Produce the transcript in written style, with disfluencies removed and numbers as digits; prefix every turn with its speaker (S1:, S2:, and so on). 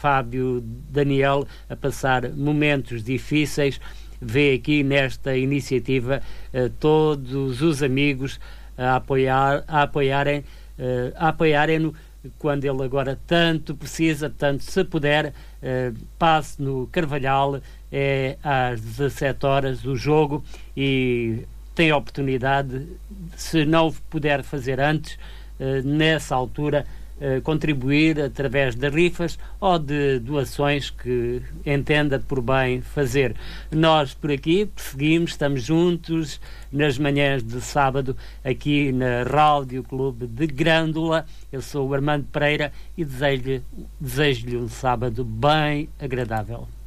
S1: Fábio Daniel a passar momentos difíceis, vê aqui nesta iniciativa todos os amigos a apoiarem-no quando ele agora tanto precisa. Portanto, se puder, passe no Carvalhal, é às 17 horas o jogo, e tem a oportunidade, se não o puder fazer antes, nessa altura, contribuir através de rifas ou de doações que entenda por bem fazer. Nós por aqui seguimos, estamos juntos nas manhãs de sábado aqui na Rádio Clube de Grândola. Eu sou o Armando Pereira e desejo-lhe um sábado bem agradável.